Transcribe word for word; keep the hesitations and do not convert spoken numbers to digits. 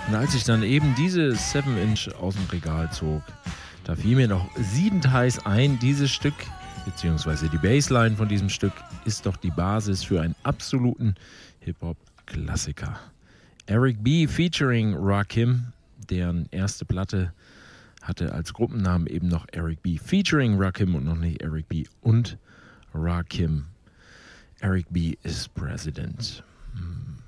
Und als ich dann eben diese seven Inch aus dem Regal zog, da fiel mir noch siedend heiß ein, dieses Stück, beziehungsweise die Bassline von diesem Stück, ist doch die Basis für einen absoluten Hip-Hop-Klassiker. Eric B. featuring Rakim, deren erste Platte hatte als Gruppennamen eben noch Eric B. featuring Rakim und noch nicht Eric B. und Rakim. Eric B. is President. Hm.